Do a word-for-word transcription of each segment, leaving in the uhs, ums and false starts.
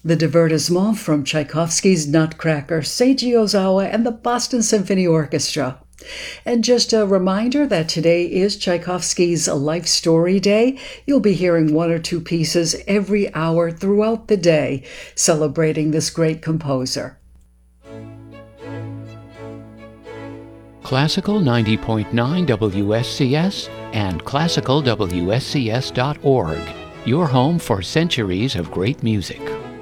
The divertissement from Tchaikovsky's Nutcracker, Seiji Ozawa, and the Boston Symphony Orchestra. And just a reminder that today is Tchaikovsky's Life Story Day. You'll be hearing one or two pieces every hour throughout the day, celebrating this great composer. Classical ninety point nine W S C S and classical W S C S dot org, your home for centuries of great music.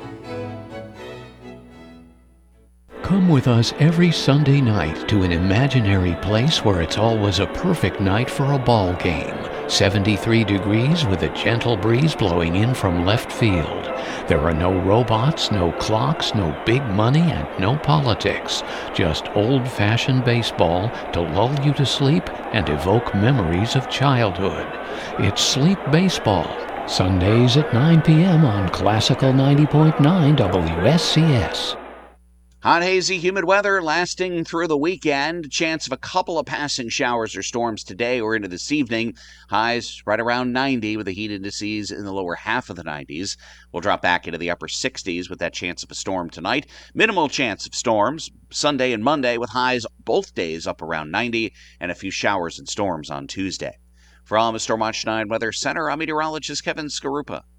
Come with us every Sunday night to an imaginary place where it's always a perfect night for a ball game. seventy-three degrees with a gentle breeze blowing in from left field. There are no robots, no clocks, no big money, and no politics. Just old-fashioned baseball to lull you to sleep and evoke memories of childhood. It's Sleep Baseball, Sundays at nine p.m. on Classical ninety point nine W S C S. Hot, hazy, humid weather lasting through the weekend. Chance of a couple of passing showers or storms today or into this evening. Highs right around ninety with the heat indices in the lower half of the nineties. We'll drop back into the upper sixties with that chance of a storm tonight. Minimal chance of storms Sunday and Monday with highs both days up around ninety and a few showers and storms on Tuesday. From the Storm Watch nine Weather Center, I'm meteorologist Kevin Skarupa.